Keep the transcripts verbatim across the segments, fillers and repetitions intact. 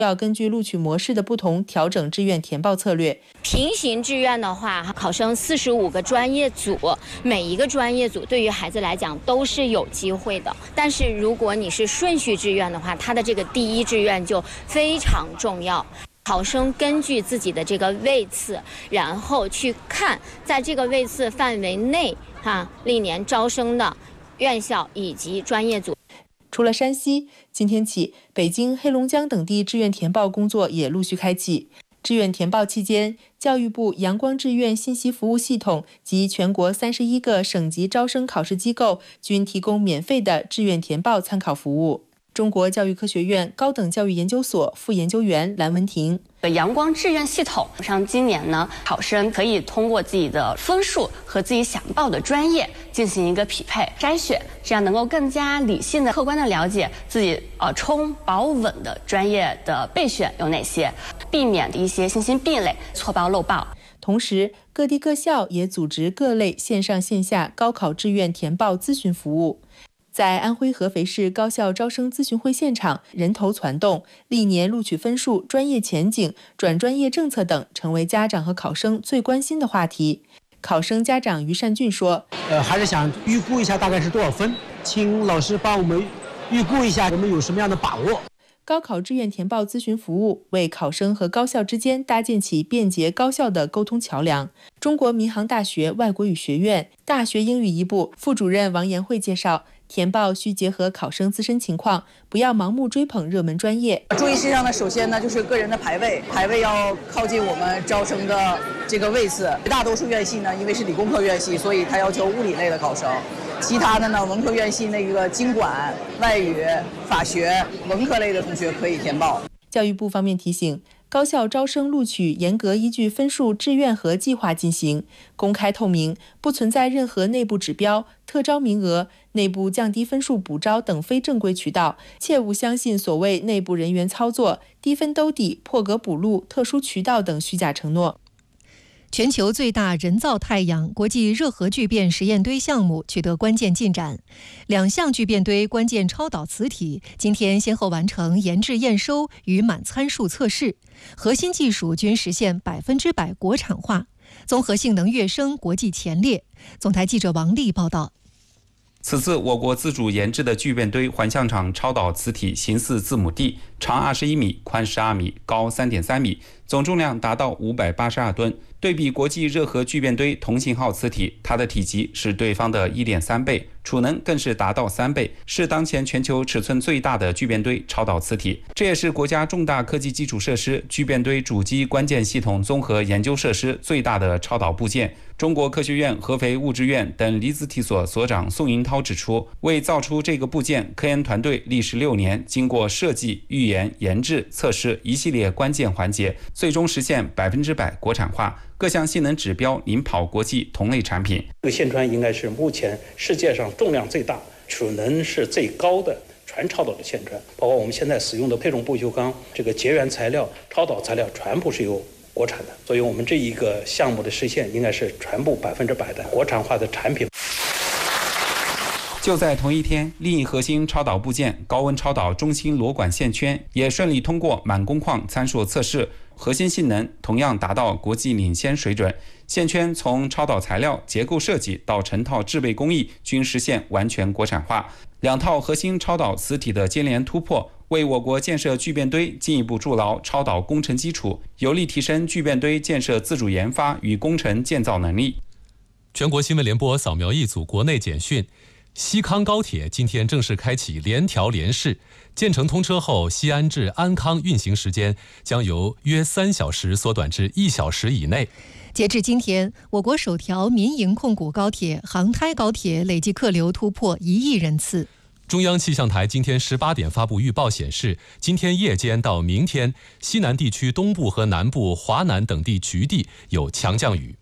要根据录取模式的不同调整志愿填报策略。 平行志愿的话，考生四十五个专业组，每一个专业组对于孩子来讲都是有机会的。但是如果你是顺序志愿的话，它的这个第一志愿就非常重要。考生根据自己的这个位次，然后去看在这个位次范围内哈历年招生的院校以及专业组。 除了山西，今天起，北京、黑龙江等地志愿填报工作也陆续开启。志愿填报期间，教育部阳光志愿信息服务系统及全国三十一个省级招生考试机构均提供免费的志愿填报参考服务。中国教育科学院高等教育研究所副研究员蓝文婷。 阳光志愿系统上，今年呢，考生可以通过自己的分数和自己想报的专业进行一个匹配筛选，这样能够更加理性的、客观的了解自己呃冲保稳的专业的备选有哪些，避免一些信息壁垒、错报漏报。 同时，各地各校也组织各类线上线下高考志愿填报咨询服务。在安徽合肥市高校招生咨询会现场，人头攒动，历年录取分数、专业前景、转专业政策等成为家长和考生最关心的话题。考生家长于善俊说：“ 呃，还是想预估一下大概是多少分，请老师帮我们预估一下，我们有什么样的把握。” 高考志愿填报咨询服务为考生和高校之间搭建起便捷高效的沟通桥梁。中国民航大学外国语学院大学英语一部副主任王延慧介绍，填报需结合考生自身情况，不要盲目追捧热门专业。 注意事项呢，首先呢就是个人的排位，排位要靠近我们招生的这个位次。大多数院系呢，因为是理工科院系，所以它要求物理类的考生。其他的呢，文科院系那个经管、外语、法学、文科类的同学可以填报。 教育部方面提醒，高校招生录取严格依据分数志愿和计划进行，公开透明，不存在任何内部指标、特招名额、内部降低分数补招等非正规渠道，切勿相信所谓内部人员操作、低分兜底、破格补录、特殊渠道等虚假承诺。 全球最大人造太阳国际热核聚变实验堆项目取得关键进展，两项聚变堆关键超导磁体今天先后完成研制验收与满参数测试，核心技术均实现百分之百国产化，综合性能跃升国际前列。总台记者王丽报道。 此次我国自主研制的聚变堆环相场超导磁体形似字母 D， 长二十一米，宽十二米，高三点三米，总重量达到五百八十二吨。对比国际热核聚变堆同型号磁体，它的体积是对方的 一点三倍，储能更是达到三倍，是当前全球尺寸最大的聚变堆超导磁体。这也是国家重大科技基础设施聚变堆主机关键系统综合研究设施最大的超导部件。中国科学院合肥物质院等离子体所所长宋银涛指出，为造出这个部件，科研团队历时六年，经过设计、预研、研制、测试一系列关键环节，最终实现百分之百国产化。各项性能指标领跑国际同类产品。 这个线穿应该是目前世界上重量最大、储能是最高的全超导的线穿，包括我们现在使用的配重不锈钢、这个结缘材料、超导材料，全部是由国产的。所以我们这一个项目的实现，应该是全部百分之百的国产化的产品。 就在同一天，另一核心超导部件高温超导中芯螺管线圈也顺利通过满工况参数测试，核心性能同样达到国际领先水准。线圈从超导材料、结构设计到成套制备工艺均实现完全国产化。两套核心超导磁体的接连突破，为我国建设聚变堆进一步筑牢超导工程基础，有力提升聚变堆建设自主研发与工程建造能力。 全国新闻联播扫描一组国内简讯。西康高铁今天正式开启联调联试，建成通车后，西安至安康运行时间将由约三小时缩短至一小时以内。 截至今天，我国首条民营控股高铁杭开高铁累计客流突破一亿人次。 中央气象台今天十八点发布预报显示，今天夜间到明天，西南地区东部和南部、华南等地局地有强降雨。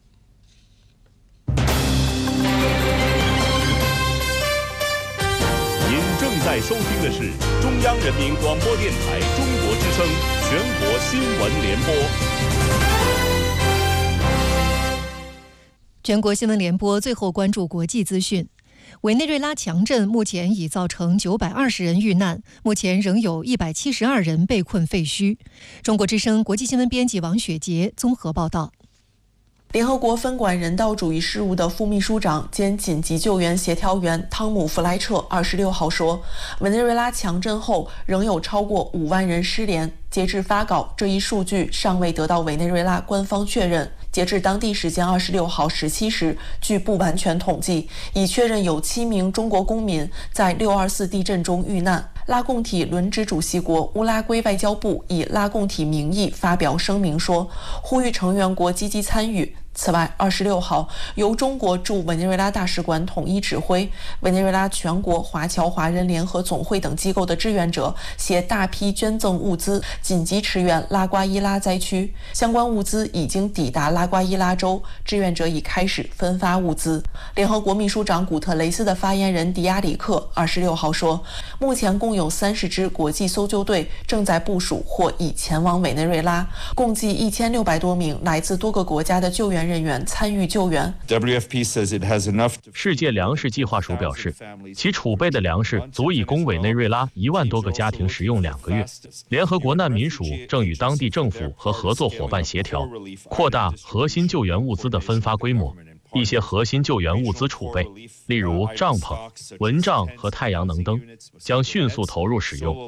正在收听的是中央人民广播电台中国之声全国新闻联播。 全国新闻联播最后关注国际资讯。 委内瑞拉强震目前已造成九百二十人遇难，目前仍有一百七十二人被困废墟。中国之声国际新闻编辑王雪杰综合报道。 联合国分管人道主义事务的副秘书长兼紧急救援协调员汤姆·弗莱彻二十六号说，委内瑞拉强震后仍有超过五万人失联。截至发稿，这一数据尚未得到委内瑞拉官方确认。截至当地时间二十六号十七时，据不完全统计，已确认有七名中国公民在六二四地震中遇难。拉贡体轮值主席国乌拉圭外交部以拉贡体名义发表声明说，呼吁成员国积极参与。此外，二十六号，由中国驻委内瑞拉大使馆统一指挥，委内瑞拉全国华侨华人联合总会等机构的志愿者携大批捐赠物资，紧急驰援拉瓜伊拉灾区。相关物资已经抵达拉瓜伊拉州，志愿者已开始分发物资。联合国秘书长古特雷斯的发言人迪亚里克二十六号说，目前共有三十支国际搜救队正在部署或已前往委内瑞拉，共计一千六百多名来自多个国家的救援人员参与救援。 世界粮食计划署表示，其储备的粮食足以供委内瑞拉一万多个家庭食用两个月。联合国难民署正与当地政府和合作伙伴协调，扩大核心救援物资的分发规模。一些核心救援物资储备，例如帐篷、蚊帐和太阳能灯，将迅速投入使用。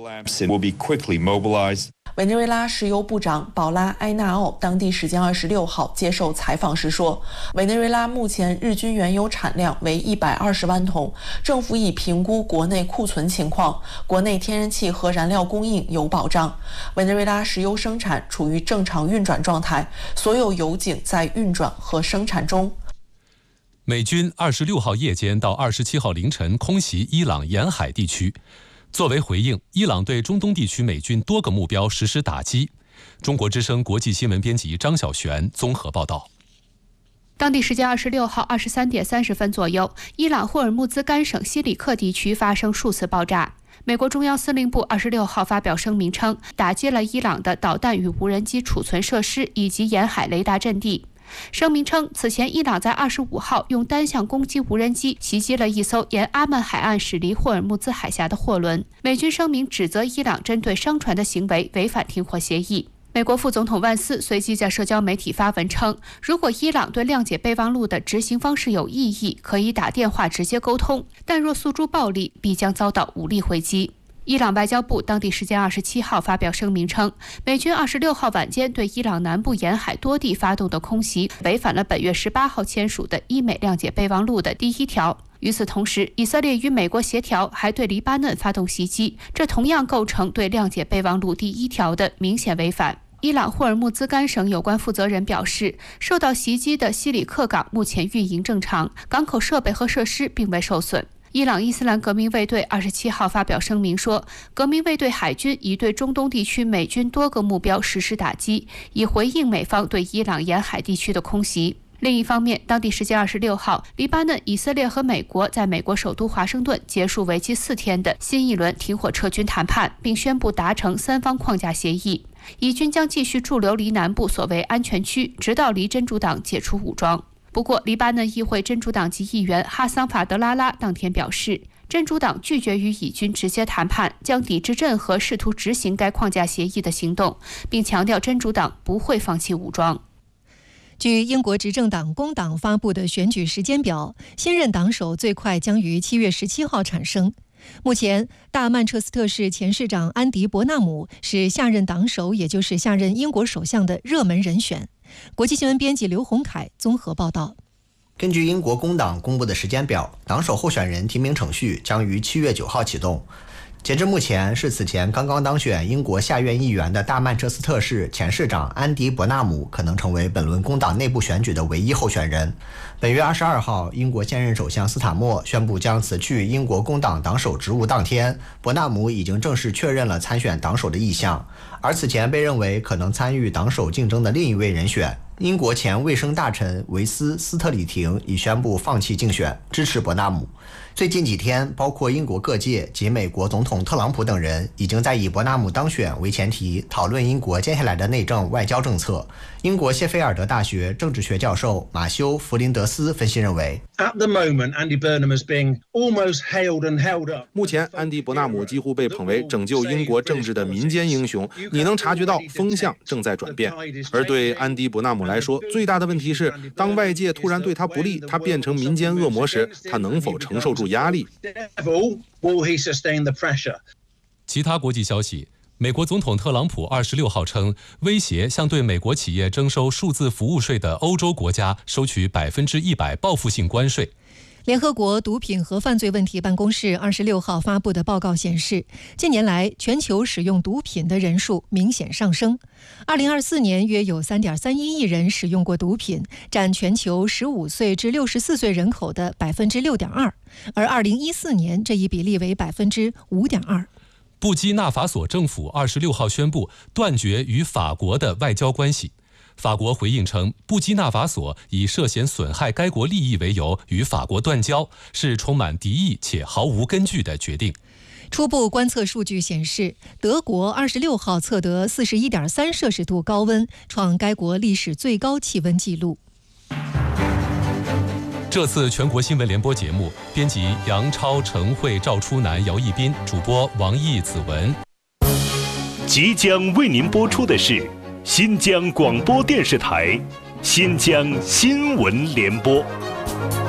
委内瑞拉石油部长保拉埃纳奥当地时间二十六号接受采访时说，委内瑞拉目前日均原油产量为一百二十万桶，政府已评估国内库存情况，国内天然气和燃料供应有保障。委内瑞拉石油生产处于正常运转状态，所有油井在运转和生产中。 美军二十六号夜间到二十七号凌晨空袭伊朗沿海地区。作为回应，伊朗对中东地区美军多个目标实施打击。中国之声国际新闻编辑张小璇综合报道。 当地时间二十六号二十三点三十分左右，伊朗霍尔木兹干省西里克地区发生数次爆炸。美国中央司令部二十六号发表声明称，打击了伊朗的导弹与无人机储存设施以及沿海雷达阵地。声明称，此前伊朗在二十五号用单向攻击无人机袭击了一艘沿阿曼海岸驶离霍尔木兹海峡的货轮。美军声明指责伊朗针对商船的行为违反停火协议。美国副总统万斯随即在社交媒体发文称，如果伊朗对谅解备忘录的执行方式有异议，可以打电话直接沟通，但若诉诸暴力，必将遭到武力回击。伊朗外交部当地时间二十七号发表声明称，美军二十六号晚间对伊朗南部沿海多地发动的空袭，违反了本月十八号签署的伊美谅解备忘录的第一条。与此同时，以色列与美国协调还对黎巴嫩发动袭击，这同样构成对谅解备忘录第一条的明显违反。伊朗霍尔木兹干省有关负责人表示，受到袭击的西里克港目前运营正常，港口设备和设施并未受损。伊朗伊斯兰革命卫队二十七号发表声明说，革命卫队海军已对中东地区美军多个目标实施打击，以回应美方对伊朗沿海地区的空袭。另一方面，当地时间二十六号，黎巴嫩、以色列和美国在美国首都华盛顿结束为期四天的新一轮停火撤军谈判，并宣布达成三方框架协议。以军将继续驻留黎南部所谓安全区，直到黎真主党解除武装。不过，黎巴嫩议会真主党籍议员哈桑法德拉拉当天表示，真主党拒绝与以军直接谈判，将抵制任何试图执行该框架协议的行动，并强调真主党不会放弃武装。 据英国执政党工党发布的选举时间表，新任党首最快将于七月十七号产生。目前，大曼彻斯特市前市长安迪·伯纳姆是下任党首，也就是下任英国首相的热门人选。国际新闻编辑刘洪凯综合报道。 根据英国工党公布的时间表，党首候选人提名程序将于七月九号启动。截至目前，是此前刚刚当选英国下院议员的大曼彻斯特市前市长安迪·伯纳姆可能成为本轮工党内部选举的唯一候选人。本月二十二号，英国现任首相斯塔默宣布将辞去英国工党党首职务当天，伯纳姆已经正式确认了参选党首的意向。而此前被认为可能参与党首竞争的另一位人选， 英国前卫生大臣维斯斯特里廷已宣布放弃竞选，支持伯纳姆。最近几天，包括英国各界及美国总统特朗普等人，已经在以伯纳姆当选为前提讨论英国接下来的内政外交政策。英国谢菲尔德大学政治学教授马修·弗林德斯分析认为， At the moment, Andy Burnham is being almost hailed and held up. 目前，安迪·伯纳姆几乎被捧为拯救英国政治的民间英雄。你能察觉到风向正在转变。而对安迪·伯纳姆来说，最大的问题是，当外界突然对他不利，他变成民间恶魔时，他能否承受住压力？ 其他国际消息。美国总统特朗普二十六号称，威胁向对美国企业征收数字服务税的欧洲国家收取百分之一百报复性关税。 联合国毒品和犯罪问题办公室二十六号发布的报告显示，近年来全球使用毒品的人数明显上升。二零二四年约有 三点三一亿人使用过毒品，占全球十五岁至六十四岁人口的百分之六点二，而二零一四年这一比例为百分之五点二。 布基纳法索政府二十六号宣布断绝与法国的外交关系。法国回应称，布基纳法索以涉嫌损害该国利益为由与法国断交，是充满敌意且毫无根据的决定。 初步观测数据显示，德国二十六号测得 四十一点三摄氏度高温，创该国历史最高气温纪录。 这次全国新闻联播节目，编辑杨超、陈慧、赵初南、姚一斌，主播王毅、子文。 即将为您播出的是新疆广播电视台新疆新闻联播。